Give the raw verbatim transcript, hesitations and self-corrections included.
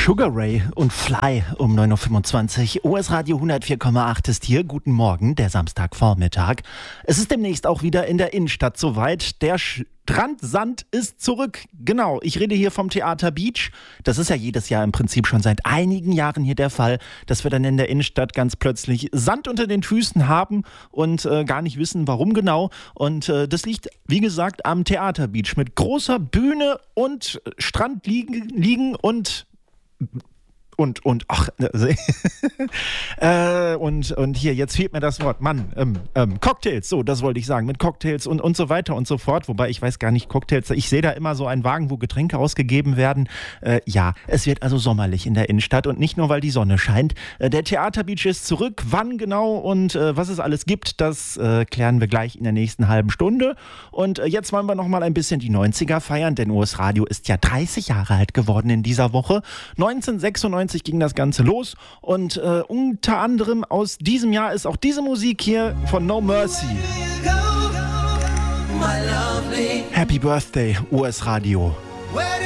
Sugar Ray und Fly um neun Uhr fünfundzwanzig. O S Radio hundertvier Komma acht ist hier. Guten Morgen, der Samstagvormittag. Es ist demnächst auch wieder in der Innenstadt soweit. Der Strandsand ist zurück. Genau, ich rede hier vom Theater Beach. Das ist ja jedes Jahr im Prinzip schon seit einigen Jahren hier der Fall, dass wir dann in der Innenstadt ganz plötzlich Sand unter den Füßen haben und äh, gar nicht wissen, warum genau. Und äh, das liegt, wie gesagt, am Theater Beach mit großer Bühne und Strand liegen, liegen und Und, und, ach, äh, und, und hier, jetzt fehlt mir das Wort, Mann, ähm, ähm, Cocktails, so, das wollte ich sagen, mit Cocktails und, und so weiter und so fort, wobei ich weiß gar nicht, Cocktails, ich sehe da immer so einen Wagen, wo Getränke ausgegeben werden, äh, ja, es wird also sommerlich in der Innenstadt und nicht nur, weil die Sonne scheint, äh, der Theater Beach ist zurück, wann genau und äh, was es alles gibt, das äh, klären wir gleich in der nächsten halben Stunde und äh, jetzt wollen wir nochmal ein bisschen die neunziger feiern, denn O S Radio ist ja dreißig Jahre alt geworden in dieser Woche, neunzehnhundertsechsundneunzig ging das Ganze los und äh, unter anderem aus diesem Jahr ist auch diese Musik hier von No Mercy. Happy Birthday, O S Radio.